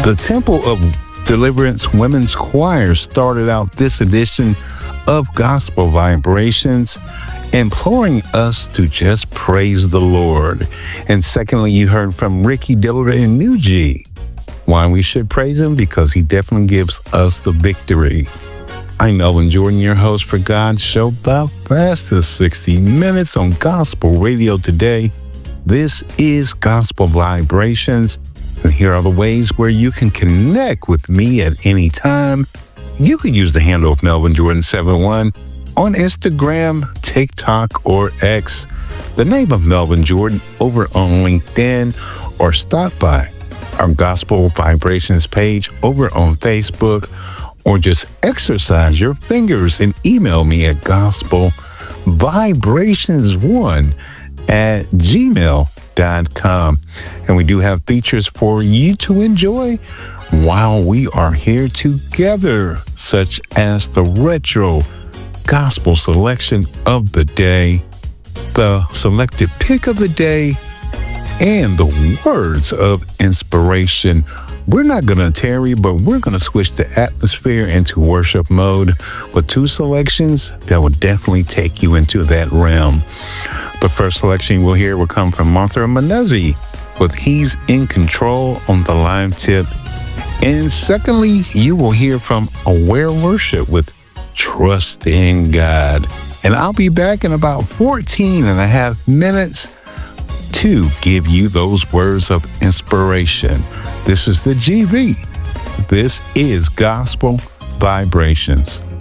The Temple of Deliverance Women's Choir started out this edition of Gospel Vibrations, imploring us to just praise the Lord. And secondly, you heard from Ricky Diller and New G. Why we should praise him? Because he definitely gives us the victory. I'm Melvin Jordan, your host for God's show, the fastest 60 minutes on gospel radio today. This is Gospel Vibrations, and here are the ways where you can connect with me at any time. You can use the handle of Melvin Jordan 71 on Instagram, TikTok, or X, the name of Melvin Jordan over on LinkedIn, or stop by our Gospel Vibrations page over on Facebook, or just exercise your fingers and email me at gospelvibrations1@gmail.com. And we do have features for you to enjoy while we are here together, such as the retro gospel selection of the day, the selected pick of the day, and the words of inspiration. We're not going to tarry, but we're going to switch the atmosphere into worship mode with two selections that will definitely take you into that realm. The first selection we'll hear will come from Martha Manezzi with He's in Control on the live tip. And secondly, you will hear from Aware Worship with Trust in God. And I'll be back in about 14 and a half minutes to give you those words of inspiration. This is the GV. This is Gospel Vibrations.